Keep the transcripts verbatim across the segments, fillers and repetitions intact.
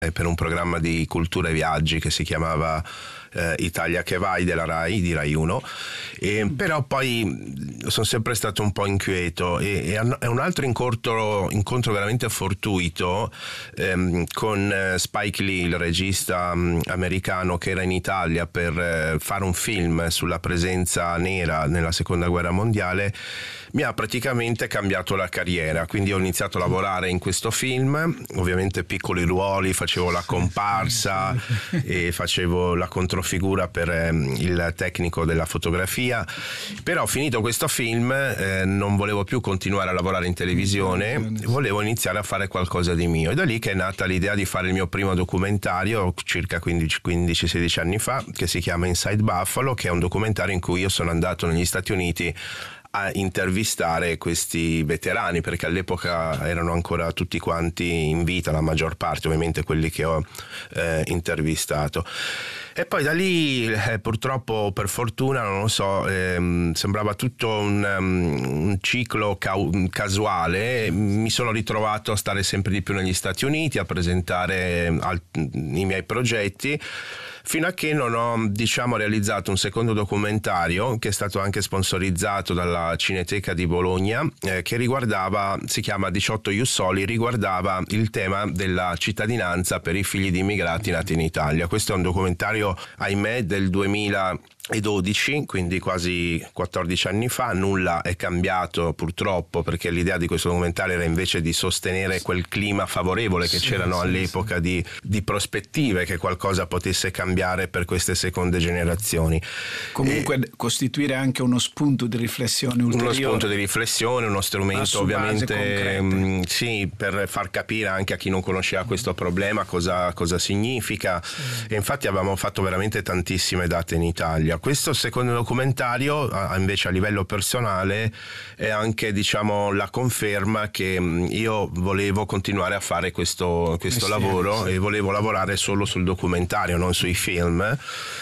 per un programma di cultura e viaggi che si chiamava eh, Italia che vai della Rai, di Rai uno, e, però poi sono sempre stato un po' inquieto e, e è un altro incontro, incontro veramente fortuito ehm, con Spike Lee, il regista mh, americano che era in Italia per eh, fare un film sulla presenza nera nella seconda guerra mondiale. Mi ha praticamente cambiato la carriera, quindi ho iniziato a lavorare in questo film, ovviamente piccoli ruoli, facevo la comparsa e facevo la controfigura per ehm, il tecnico della fotografia, però finito questo film eh, non volevo più continuare a lavorare in televisione, volevo iniziare a fare qualcosa di mio, e da lì che è nata l'idea di fare il mio primo documentario circa quindici sedici anni fa, che si chiama Inside Buffalo, che è un documentario in cui io sono andato negli Stati Uniti a intervistare questi veterani, perché all'epoca erano ancora tutti quanti in vita, la maggior parte, ovviamente quelli che ho eh, intervistato. E poi da lì eh, purtroppo, per fortuna, non lo so, ehm, sembrava tutto un, um, un ciclo ca- casuale. Mi sono ritrovato a stare sempre di più negli Stati Uniti, a presentare al- i miei progetti, fino a che non ho, diciamo, realizzato un secondo documentario che è stato anche sponsorizzato dalla Cineteca di Bologna, eh, che riguardava, si chiama diciotto Ius Soli, riguardava il tema della cittadinanza per i figli di immigrati nati in Italia. Questo è un documentario, ahimè, del duemiladodici, quindi quasi quattordici anni fa. Nulla è cambiato purtroppo, perché l'idea di questo documentario era invece di sostenere quel clima favorevole che sì, c'erano sì, all'epoca sì. Di, di prospettive che qualcosa potesse cambiare per queste seconde generazioni. Comunque e, costituire anche uno spunto di riflessione ulteriore. Uno spunto di riflessione, uno strumento ovviamente mh, sì, per far capire anche a chi non conosceva questo problema cosa, cosa significa. Sì. E infatti avevamo fatto veramente tantissime date in Italia. Questo secondo documentario, a, invece a livello personale, è anche, diciamo, la conferma che mh, io volevo continuare a fare questo, questo eh sì, lavoro sì. E volevo lavorare solo sul documentario, non sui film,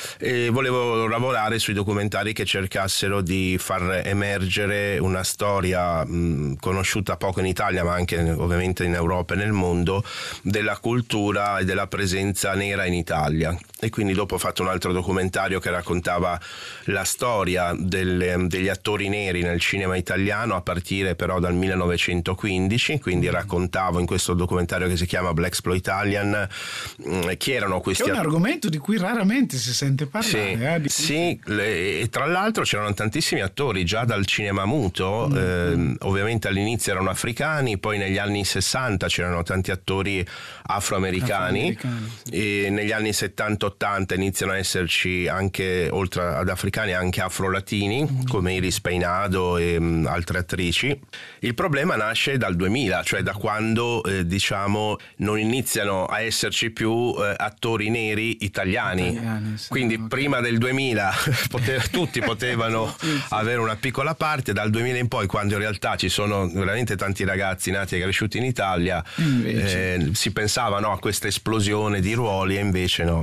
e volevo lavorare sui documentari che cercassero di far emergere una storia mh, conosciuta poco in Italia, ma anche ovviamente in Europa e nel mondo, della cultura e della presenza nera in Italia. E quindi dopo ho fatto un altro documentario che raccontava la storia delle, degli attori neri nel cinema italiano, a partire però dal millenovecentoquindici, quindi raccontavo in questo documentario che si chiama Blaxploitation mh, chi erano questi attori. È un argomento di cui raramente si sente parlare. Sì, eh, di sì, le, e tra l'altro c'erano tantissimi attori già dal cinema muto, mm. eh, ovviamente all'inizio erano africani, poi negli anni sessanta c'erano tanti attori afroamericani, afroamericani sì. E negli anni settanta ottanta iniziano a esserci anche, oltre ad africani, anche afro-latini, mm. come Iris Peinado e um, altre attrici. Il problema nasce dal duemila, cioè da quando eh, diciamo non iniziano a esserci più eh, attori neri italiani, italiani sì, quindi okay. Prima del duemila pote- tutti potevano sì, sì. avere una piccola parte, dal duemila in poi, quando in realtà ci sono veramente tanti ragazzi nati e cresciuti in Italia, eh, si pensava no, a questa esplosione di ruoli, e invece no.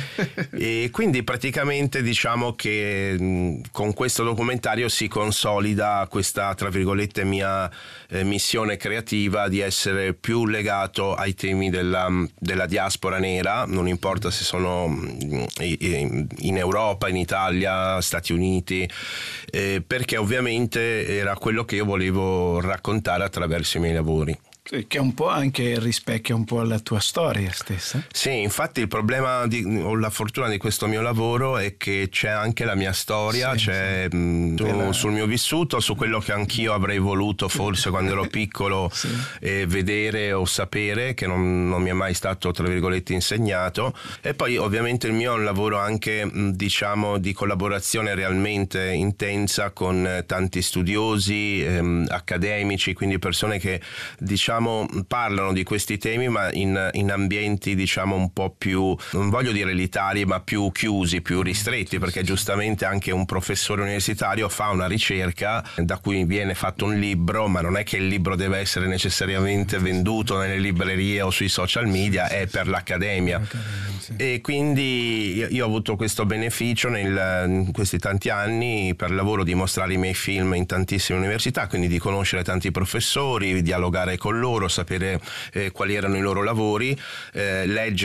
E quindi praticamente diciamo che mh, con questo documentario si consolida questa, tra virgolette, mia eh, missione creativa di essere più legato ai temi della, della diaspora nera, non importa se sono mh, in Europa, in Italia, Stati Uniti, eh, perché ovviamente era quello che io volevo raccontare attraverso i miei lavori. Che un po' anche rispecchia un po' la tua storia stessa. Sì, infatti il problema di, o la fortuna di questo mio lavoro è che c'è anche la mia storia, sì, c'è sì. Mh, su, sul mio vissuto, su quello che anch'io avrei voluto forse quando ero piccolo sì. eh, vedere o sapere, che non, non mi è mai stato, tra virgolette, insegnato. E poi ovviamente il mio è un lavoro anche mh, diciamo di collaborazione realmente intensa con tanti studiosi, ehm, accademici, quindi persone che diciamo parlano di questi temi, ma in, in ambienti diciamo un po' più, non voglio dire elitari, ma più chiusi, più ristretti, perché giustamente anche un professore universitario fa una ricerca da cui viene fatto un libro, ma non è che il libro deve essere necessariamente venduto nelle librerie o sui social media, è per l'accademia. E quindi io, io ho avuto questo beneficio nel, in questi tanti anni per lavoro di mostrare i miei film in tantissime università, quindi di conoscere tanti professori, dialogare con loro, sapere eh, quali erano i loro lavori, eh, leggere